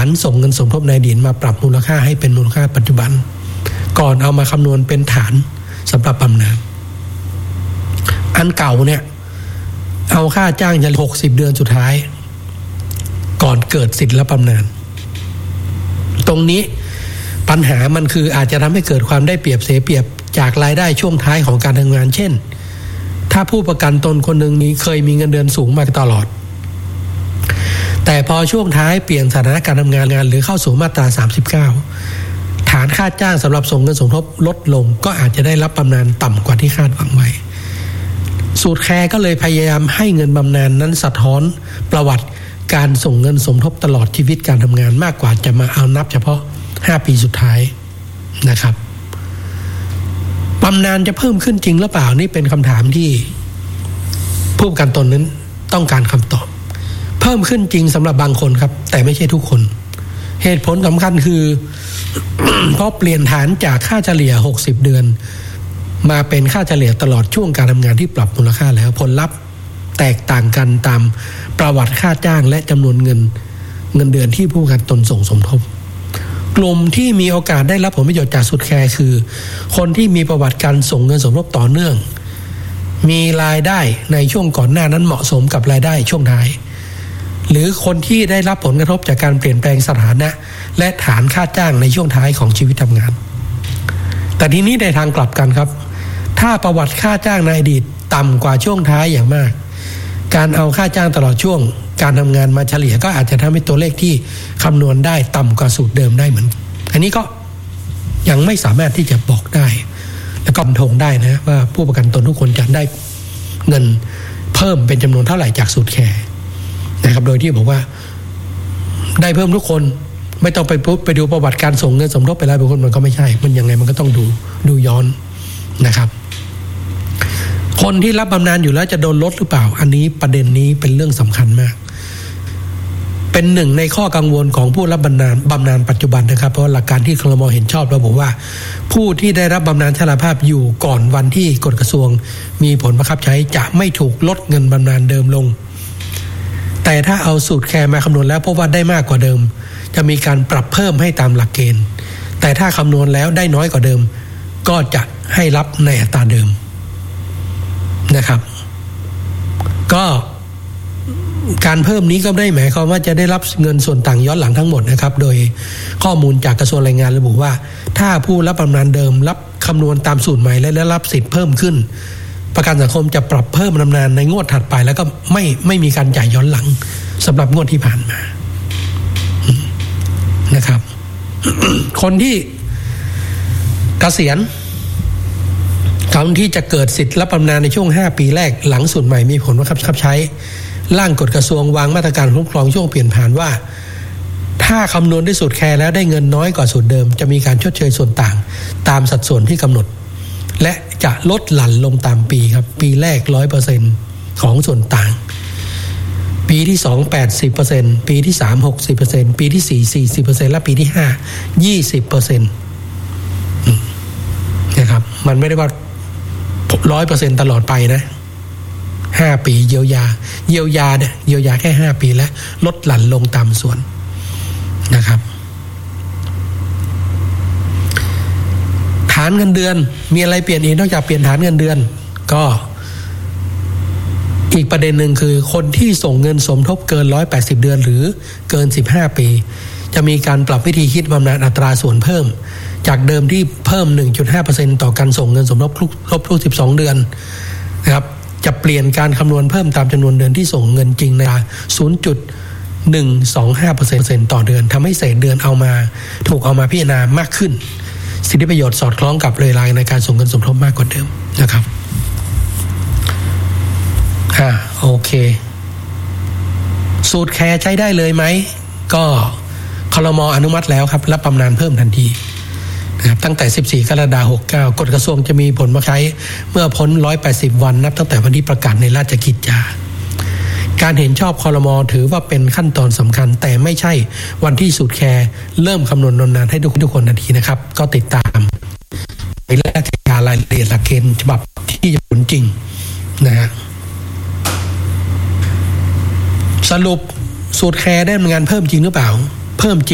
านส่งเงินสมทบในอดีตมาปรับมูลค่าให้เป็นมูลค่าปัจจุบันก่อนเอามาคำนวณเป็นฐานสำหรับบำนาญอันเก่าเนี่ยเอาค่าจ้างจะ60 เดือนสุดท้ายก่อนเกิดสิทธิรับบำนาญตรงนี้ปัญหามันคืออาจจะทำให้เกิดความได้เปรียบเสียเปรียบจากรายได้ช่วงท้ายของการทำงานเช่นถ้าผู้ประกันตนคนหนึ่งเคยมีเงินเดือนสูงมาตลอดแต่พอช่วงท้ายเปลี่ยนสถานะการทำงานหรือเข้าสู่มาตรา39ฐานค่าจ้างสำหรับส่งเงินสมทบลดลงก็อาจจะได้รับบำนาญต่ำกว่าที่คาดหวังไว้สูตรแคร์ก็เลยพยายามให้เงินบำนาญนั้นสะท้อนประวัติการส่งเงินสมทบตลอดชีวิตการทำงานมากกว่าจะมาเอานับเฉพาะ5 ปีสุดท้ายนะครับบำนาญจะเพิ่มขึ้นจริงหรือเปล่านี่เป็นคำถามที่ผู้ประกันตนนั้นต้องการคำตอบเพิ่มขึ้นจริงสำหรับบางคนครับแต่ไม่ใช่ทุกคนเหตุผลสำคัญคือ เพราะเปลี่ยนฐานจากค่าเฉลี่ย60 เดือนมาเป็นค่าเฉลี่ยตลอดช่วงการทำงานที่ปรับมูลค่าแล้วผลลัพธ์แตกต่างกันตามประวัติค่าจ้างและจำนวนเงินเดือนที่ผู้ประกันตนส่งสมทบกลุ่มที่มีโอกาสได้รับผลประโยชน์จากสูตรแคร์คือคนที่มีประวัติการส่งเงินสมทบต่อเนื่องมีรายได้ในช่วงก่อนหน้านั้นเหมาะสมกับรายได้ช่วงท้ายหรือคนที่ได้รับผลกระทบจากการเปลี่ยนแปลงสถานะและฐานค่าจ้างในช่วงท้ายของชีวิตทำงานแต่ทีนี้ในทางกลับกันครับถ้าประวัติค่าจ้างในอดีตต่ำกว่าช่วงท้ายอย่างมากการเอาค่าจ้างตลอดช่วงการทำงานมาเฉลี่ยก็อาจจะทำให้ตัวเลขที่คำนวณได้ต่ำกว่าสูตรเดิมได้เหมือนอันนี้ก็ยังไม่สามารถที่จะบอกได้และก็ฟันธงได้นะว่าผู้ประกันตนทุกคนจะได้เงินเพิ่มเป็นจำนวนเท่าไหร่จากสูตรแคร์นะครับโดยที่บอกว่าได้เพิ่มทุกคนไม่ต้องไปดูประวัติการส่งเงินสมทบไปแล้วบางคนมันก็ไม่ใช่มันยังไงมันก็ต้องดูย้อนนะครับคนที่รับบำนาญอยู่แล้วจะโดนลดหรือเปล่าอันนี้ประเด็นนี้เป็นเรื่องสำคัญมากเป็นหนึ่งในข้อกังวลของผู้รับบำนาญปัจจุบันนะครับเพราะหลักการที่ครม.เห็นชอบระบุว่าผู้ที่ได้รับบำนาญชราภาพอยู่ก่อนวันที่กฎกระทรวงมีผลบังคับใช้จะไม่ถูกลดเงินบำนาญเดิมลงแต่ถ้าเอาสูตรแคร์มาคำนวณแล้วพบว่าได้มากกว่าเดิมจะมีการปรับเพิ่มให้ตามหลักเกณฑ์แต่ถ้าคำนวณแล้วได้น้อยกว่าเดิมก็จะให้รับในอัตราเดิมนะครับก็การเพิ่มนี้ก็ได้หมายความว่าจะได้รับเงินส่วนต่างย้อนหลังทั้งหมดนะครับโดยข้อมูลจากกระทรวงแรงงานระบุว่าถ้าผู้รับบำนาญเดิมรับคำนวณตามสูตรใหม่และได้รับสิทธิ์เพิ่มขึ้นประกันสังคมจะปรับเพิ่มบำนาญในงวดถัดไปแล้วก็ไม่มีการจ่ายย้อนหลังสำหรับงวดที่ผ่านมานะครับ คนที่เกษียณคนที่จะเกิดสิทธิ์รับบำนาญในช่วง5 ปีแรกหลังสูตรใหม่มีผลบังคับใช้ร่างกฎกระทรวงวางมาตรการคุ้มครองช่วงเปลี่ยนผ่านว่าถ้าคำนวณด้วยสูตรแคร์แล้วได้เงินน้อยกว่าสูตรเดิมจะมีการชดเชยส่วนต่างตามสัดส่วนที่กำหนดและจะลดหลั่นลงตามปีครับปีแรก 100% ของส่วนต่างปีที่2 80% ปีที่3 60% ปีที่4 40% และปีที่5 20% นะครับมันไม่ได้ว่า 100% ตลอดไปนะ5 ปีเยียวยาเนี่ยเยียวยาแค่5 ปีและลดหลั่นลงตามส่วนนะครับฐานเงินเดือนมีอะไรเปลี่ยนอีกนอกจากเปลี่ยนฐานเงินเดือนก็อีกประเด็นหนึ่งคือคนที่ส่งเงินสมทบเกิน180เดือนหรือเกิน15 ปีจะมีการปรับวิธีคิดบำนาญอัตราส่วนเพิ่มจากเดิมที่เพิ่ม 1.5% ต่อการส่งเงินสมทบครบทุก12 เดือนนะครับจะเปลี่ยนการคำนวณเพิ่มตามจำนวนเดือนที่ส่งเงินจริงใน 0.125% ต่อเดือนทำให้เศษเดือนถูกเอามาพิจารณามากขึ้นสิทธิประโยชน์สอดคล้องกับเวลาในการส่งเงินสมทบมากกว่าเดิมนะครับโอเคสูตรแคร์ใช้ได้เลยไหมก็ครม.อนุมัติแล้วครับรับบำนาญเพิ่มทันทีนะครับตั้งแต่14 กรกฎาคม 69กฎกระทรวงจะมีผลบังคับใช้เมื่อพ้น180 วันนับตั้งแต่วันที่ประกาศในราชกิจจาการเห็นชอบครม.ถือว่าเป็นขั้นตอนสำคัญแต่ไม่ใช่วันที่สูตรแคร์เริ่มคำนวณนานให้ทุกคนทันทีนะครับก็ติดตามในราชกิจจารายละเอียดหลักเกณฑ์ฉบับที่จะผลจริงนะฮะสรุปสูตรแคร์ได้งานเพิ่มจริงหรือเปล่าเพิ่มจริง